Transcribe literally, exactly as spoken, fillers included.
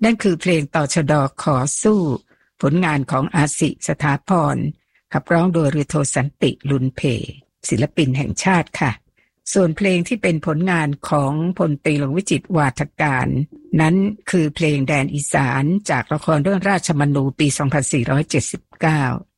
นั่นคือเพลงต่อชดขอสู้ผลงานของอาสิสถาพรขับร้องโดยเรือโทสันติลุนเพศิลปินแห่งชาติค่ะส่วนเพลงที่เป็นผลงานของพลตรีหลวงวิจิตรวาทการนั้นคือเพลงแดนอีสานจากละครเรื่องราชมนูปีสองพันสี่ร้อยเจ็ดสิบเก้า